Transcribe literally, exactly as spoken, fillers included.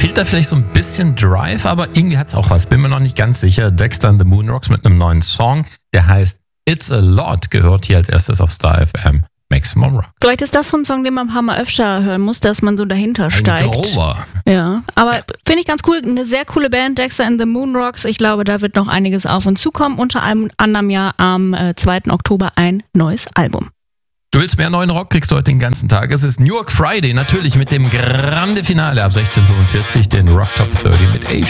fehlt da vielleicht so ein bisschen Drive, aber irgendwie hat's auch was. Bin mir noch nicht ganz sicher. Dexter and the Moonrocks mit einem neuen Song, der heißt It's a Lot, gehört hier als erstes auf Star F M. Maximum Rock. Vielleicht ist das so ein Song, den man ein paar Mal öfter hören muss, dass man so dahinter Ein steigt. Grover. Ja, aber ja. Finde ich ganz cool. Eine sehr coole Band, Dexter and the Moonrocks. Ich glaube, da wird noch einiges auf uns zukommen. Unter anderem ja am äh, zweiten Oktober ein neues Album. Du willst mehr neuen Rock, kriegst du heute den ganzen Tag. Es ist New York Friday, natürlich mit dem Grande Finale ab sechzehn Uhr fünfundvierzig, den Rock Top dreißig mit A